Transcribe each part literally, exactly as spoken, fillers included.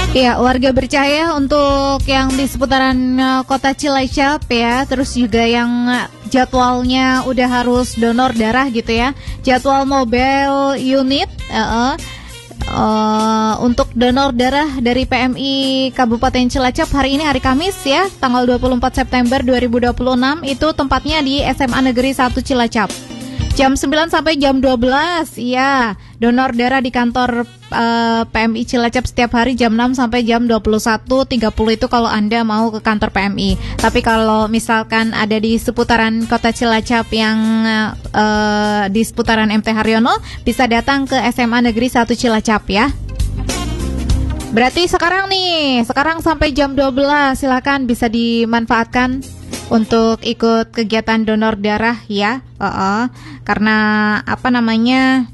Ya, warga bercahaya untuk yang di seputaran uh, kota Cilacap ya, terus juga yang uh, jadwalnya udah harus donor darah gitu ya. Jadwal mobile unit uh, uh, uh, untuk donor darah dari P M I Kabupaten Cilacap hari ini hari Kamis ya, tanggal dua puluh empat September dua ribu dua puluh enam, itu tempatnya di S M A Negeri satu Cilacap. Jam sembilan sampai jam dua belas, ya. Donor darah di kantor uh, P M I Cilacap setiap hari jam enam sampai jam dua puluh satu tiga puluh itu kalau Anda mau ke kantor P M I. Tapi kalau misalkan ada di seputaran kota Cilacap yang uh, di seputaran M T Haryono, bisa datang ke S M A Negeri satu Cilacap ya. Berarti sekarang nih, sekarang sampai jam dua belas, silakan bisa dimanfaatkan untuk ikut kegiatan donor darah ya, uh-uh. karena apa namanya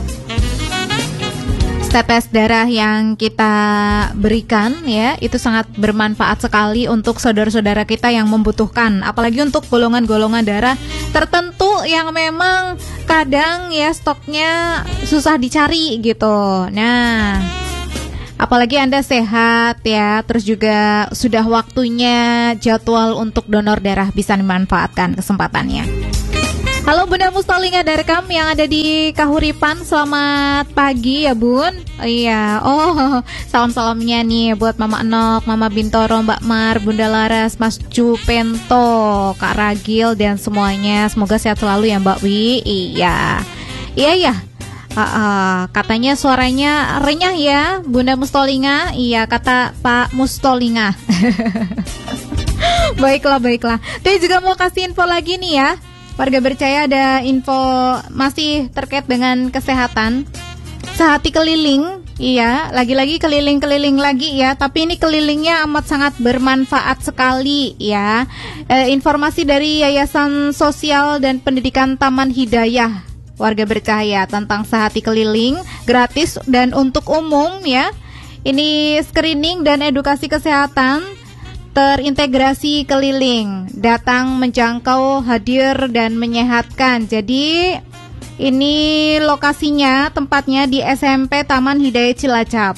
tetes darah yang kita berikan ya itu sangat bermanfaat sekali untuk saudara-saudara kita yang membutuhkan, apalagi untuk golongan-golongan darah tertentu yang memang kadang ya stoknya susah dicari gitu. Nah, apalagi Anda sehat ya, terus juga sudah waktunya jadwal untuk donor darah, bisa dimanfaatkan kesempatannya. Halo Bunda Mustolinga Darkam yang ada di Kahuripan, selamat pagi ya Bun. Oh, iya, oh salam-salamnya nih buat Mama Enok, Mama Bintoro, Mbak Mar, Bunda Laras, Mas Cupento, Kak Ragil dan semuanya. Semoga sehat selalu ya Mbak Wi. Iya, iya ya. Uh, uh, katanya suaranya renyah ya Bunda Mustolinga. Iya kata Pak Mustolinga. Baiklah, baiklah. Tapi juga mau kasih info lagi nih ya, warga bercahaya, ada info masih terkait dengan kesehatan. Sehati keliling, iya, lagi-lagi keliling-keliling lagi ya, tapi ini kelilingnya amat sangat bermanfaat sekali ya. E, informasi dari Yayasan Sosial dan Pendidikan Taman Hidayah warga bercahaya tentang sehati keliling, gratis dan untuk umum ya. Ini screening dan edukasi kesehatan terintegrasi keliling, datang, menjangkau, hadir dan menyehatkan. Jadi ini lokasinya, tempatnya di S M P Taman Hidayah Cilacap.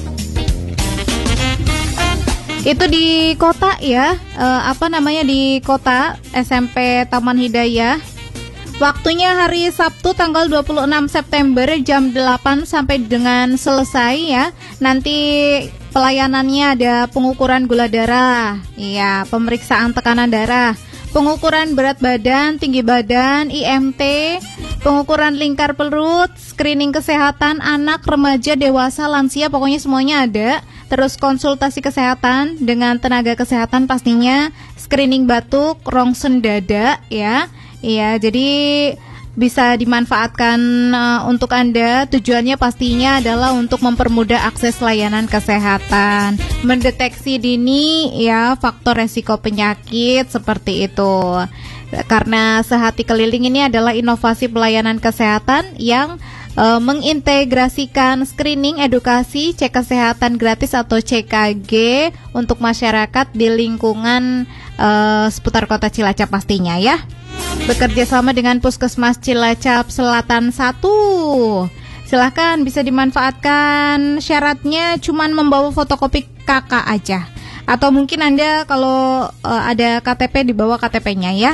Itu di kota ya, e, apa namanya di kota S M P Taman Hidayah. Waktunya hari Sabtu tanggal dua puluh enam September jam delapan sampai dengan selesai ya. Nanti pelayanannya ada pengukuran gula darah, iya, pemeriksaan tekanan darah, pengukuran berat badan, tinggi badan, I M T, pengukuran lingkar perut, screening kesehatan anak, remaja, dewasa, lansia, pokoknya semuanya ada. Terus konsultasi kesehatan dengan tenaga kesehatan pastinya, screening batuk, rongsen dada ya. Iya, jadi bisa dimanfaatkan uh, untuk Anda. Tujuannya pastinya adalah untuk mempermudah akses layanan kesehatan, mendeteksi dini ya faktor resiko penyakit seperti itu. Karena sehati keliling ini adalah inovasi pelayanan kesehatan yang uh, mengintegrasikan screening, edukasi, cek kesehatan gratis atau C K G untuk masyarakat di lingkungan uh, seputar kota Cilacap pastinya ya. Bekerja sama dengan Puskesmas Cilacap Selatan satu. Silahkan bisa dimanfaatkan. Syaratnya cuman membawa fotokopi K K aja. Atau mungkin Anda kalau uh, ada K T P dibawa K T P-nya ya.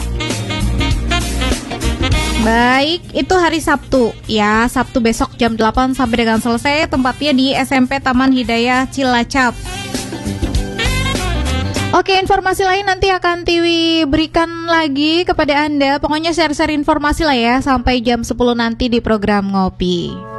Baik, itu hari Sabtu ya. Sabtu besok jam delapan sampai dengan selesai. Tempatnya di S M P Taman Hidayah Cilacap. Oke, informasi lain nanti akan Tiwi berikan lagi kepada Anda. Pokoknya share-share informasi lah ya sampai jam sepuluh nanti di program Ngopi.